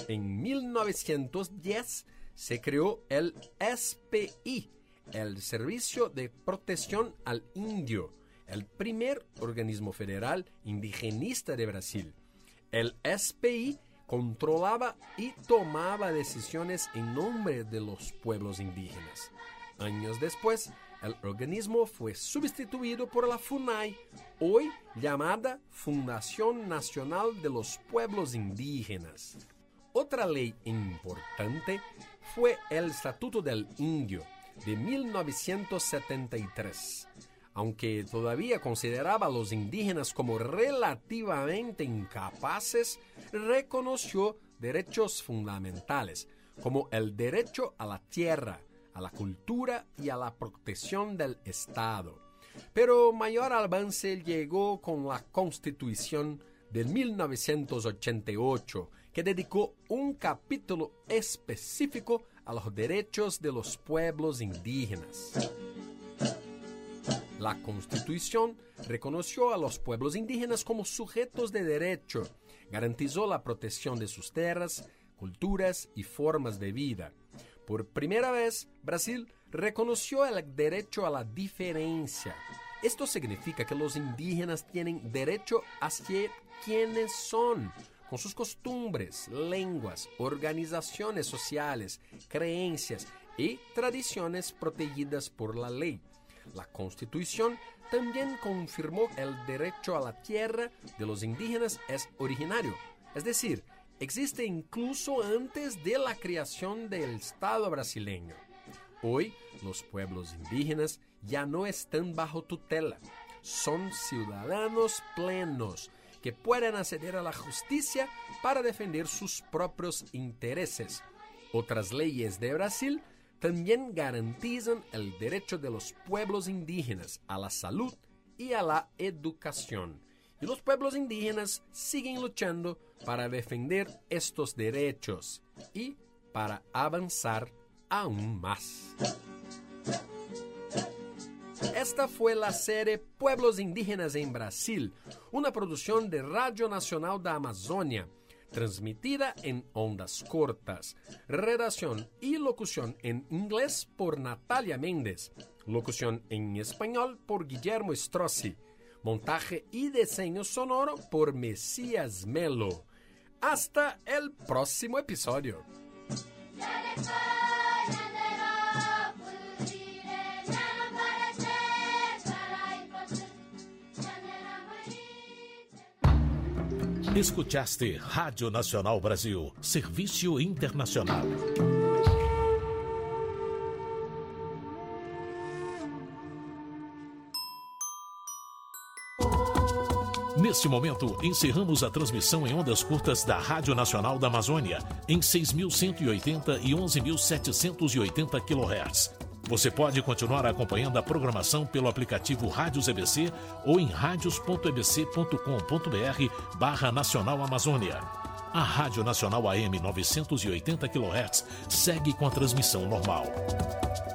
en 1910 se creó el SPI, el Servicio de Protección al Indio, el primer organismo federal indigenista de Brasil. El SPI controlaba y tomaba decisiones en nombre de los pueblos indígenas. Años después, el organismo fue sustituido por la FUNAI, hoy llamada Fundación Nacional de los Pueblos Indígenas. Otra ley importante fue el Estatuto del Indio, de 1973. Aunque todavía consideraba a los indígenas como relativamente incapaces, reconoció derechos fundamentales, como el derecho a la tierra, a la cultura y a la protección del Estado. Pero mayor avance llegó con la Constitución de 1988, que dedicó un capítulo específico a los derechos de los pueblos indígenas. La Constitución reconoció a los pueblos indígenas como sujetos de derecho, garantizó la protección de sus tierras, culturas y formas de vida. Por primera vez, Brasil reconoció el derecho a la diferencia. Esto significa que los indígenas tienen derecho a ser quienes son, con sus costumbres, lenguas, organizaciones sociales, creencias y tradiciones protegidas por la ley. La Constitución también confirmó el derecho a la tierra de los indígenas es originario, es decir, existe incluso antes de la creación del Estado brasileño. Hoy, los pueblos indígenas ya no están bajo tutela, son ciudadanos plenos que pueden acceder a la justicia para defender sus propios intereses. Otras leyes de Brasil también garantizan el derecho de los pueblos indígenas a la salud y a la educación. Y los pueblos indígenas siguen luchando para defender estos derechos y para avanzar aún más. Esta fue la serie Pueblos Indígenas en Brasil, una producción de Radio Nacional da Amazônia, transmitida en ondas cortas. Redacción y locución en inglés por Natalia Méndez. Locución en español por Guillermo Strozzi. Montaje y diseño sonoro por Mesías Melo. Hasta el próximo episodio. Escutaste Rádio Nacional Brasil, Serviço Internacional. Neste momento, encerramos a transmissão em ondas curtas da Rádio Nacional da Amazônia, em 6.180 e 11.780 kHz. Você pode continuar acompanhando a programação pelo aplicativo Rádios EBC ou em radios.ebc.com.br/Nacional Amazônia. A Rádio Nacional AM 980 kHz segue com a transmissão normal.